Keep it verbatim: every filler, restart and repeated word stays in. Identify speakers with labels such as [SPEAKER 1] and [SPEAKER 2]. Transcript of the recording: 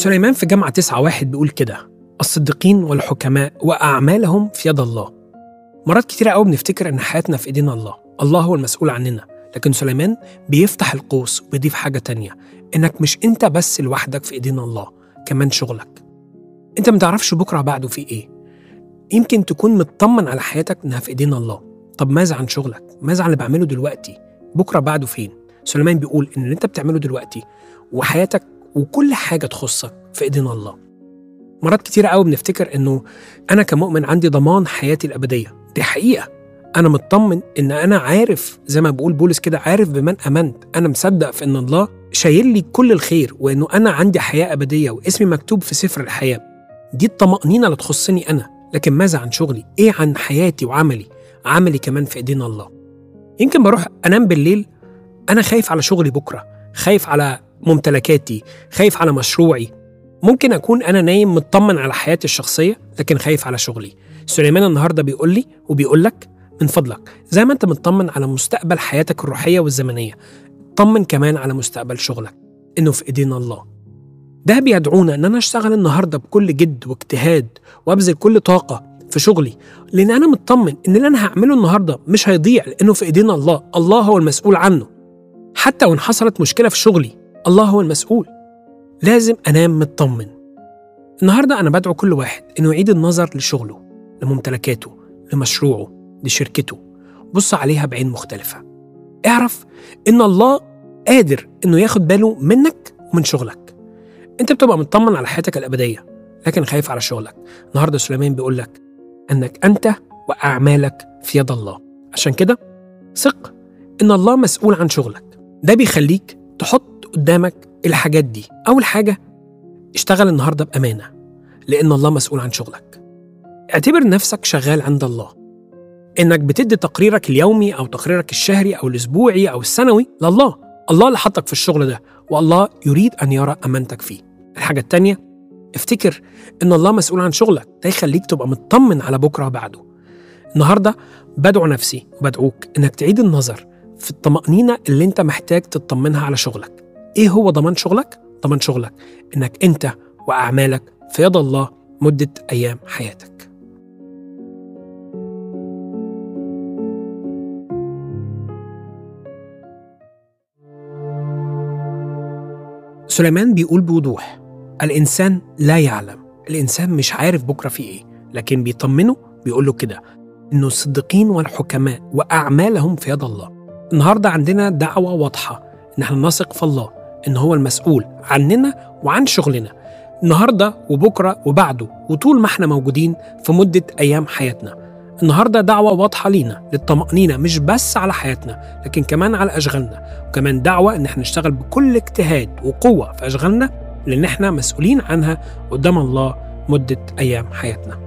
[SPEAKER 1] سليمان في جامعة تسعة واحد بيقول كده: الصديقين والحكماء وأعمالهم في يد الله. مرات كتيرة قوي بنفتكر إن حياتنا في إيدينا الله، الله هو المسؤول عننا، لكن سليمان بيفتح القوس وبيضيف حاجة تانية، إنك مش أنت بس لوحدك في إيدينا الله، كمان شغلك. أنت متعرفش بكرة بعده في إيه. يمكن تكون مطمن على حياتك إنها في إيدينا الله، طب ماذا عن شغلك؟ ماذا عن اللي بعمله دلوقتي؟ بكرة بعده فين؟ سليمان بيقول إن اللي أنت بتعمله دلوقتي وحياتك وكل حاجة تخصك في إيدينا الله. مرات كتيرة قوي بنفتكر إنه أنا كمؤمن عندي ضمان حياتي الأبدية. دي حقيقة، أنا مطمن إن أنا عارف، زي ما بقول بولس كده، عارف بمن أمنت. أنا مصدق في إن الله شايل لي كل الخير، وإنه أنا عندي حياة أبدية واسمي مكتوب في سفر الحياة. دي الطمأنينة اللي تخصني أنا. لكن ماذا عن شغلي؟ إيه عن حياتي وعملي؟ عملي كمان في إيدينا الله. يمكن بروح أنام بالليل أنا خايف على شغلي بكرة، خايف على ممتلكاتي، خايف على مشروعي. ممكن أكون أنا نايم مطمن على حياتي الشخصية، لكن خايف على شغلي. سليمان النهاردة بيقول لي وبيقول لك: من فضلك، زي ما أنت مطمن على مستقبل حياتك الروحية والزمنية، طمن كمان على مستقبل شغلك، إنه في إيدينا الله. ده بيدعونا إن أنا أشتغل النهاردة بكل جد واجتهاد وأبذل كل طاقة في شغلي، لأن أنا مطمن إن اللي أنا هعمله النهاردة مش هيضيع، لأنه في إيدينا الله. الله هو المسؤول عنه. حتى وإن حصلت مشكلة في شغلي، الله هو المسؤول. لازم أنام مطمن. النهاردة أنا بدعو كل واحد إنه يعيد النظر لشغله، لممتلكاته، لمشروعه، لشركته. بص عليها بعين مختلفة. اعرف إن الله قادر إنه ياخد باله منك ومن شغلك. أنت بتبقى مطمن على حياتك الأبدية، لكن خايف على شغلك. النهاردة سليمان بيقول لك أنك أنت وأعمالك في يد الله. عشان كده ثق إن الله مسؤول عن شغلك. ده بيخليك تحط قدامك الحاجات دي. أول حاجة، اشتغل النهاردة بأمانة، لأن الله مسؤول عن شغلك. اعتبر نفسك شغال عند الله، إنك بتدي تقريرك اليومي أو تقريرك الشهري أو الأسبوعي أو السنوي لله. الله اللي حطك في الشغل ده، والله يريد أن يرى أمانتك فيه. الحاجة التانية، افتكر إن الله مسؤول عن شغلك. ده يخليك تبقى مطمن على بكرة بعده. النهاردة بدعو نفسي وبدعوك إنك تعيد النظر في الطمأنينة اللي انت محتاج تطمنها على شغلك. ايه هو ضمان شغلك؟ ضمان شغلك انك انت واعمالك في يد الله مدة ايام حياتك. سليمان بيقول بوضوح: الانسان لا يعلم. الانسان مش عارف بكرة في ايه، لكن بيطمنه، بيقول له كده انه الصديقين والحكماء واعمالهم في يد الله. النهاردة عندنا دعوة واضحة إن احنا نثق في الله، إن هو المسؤول عننا وعن شغلنا النهاردة وبكرة وبعده، وطول ما احنا موجودين في مدة أيام حياتنا. النهاردة دعوة واضحة لينا للطمأنينة، مش بس على حياتنا لكن كمان على أشغالنا، وكمان دعوة إن احنا نشتغل بكل اجتهاد وقوة في أشغالنا، لأن احنا مسؤولين عنها قدام الله مدة أيام حياتنا.